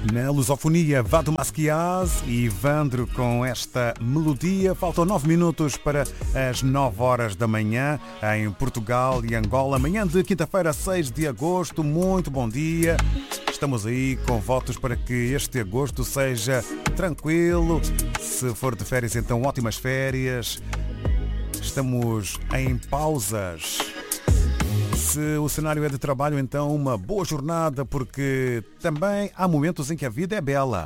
Na lusofonia, Vado Masquiaz e Ivandro com esta melodia. Faltam 9 minutos para as 9 horas da manhã em Portugal e Angola. Manhã de quinta-feira, 6 de agosto. Muito bom dia. Estamos aí com votos para que este agosto seja tranquilo. Se for de férias, então ótimas férias. Estamos em pausas. Se o cenário é de trabalho, então uma boa jornada, porque também há momentos em que a vida é bela.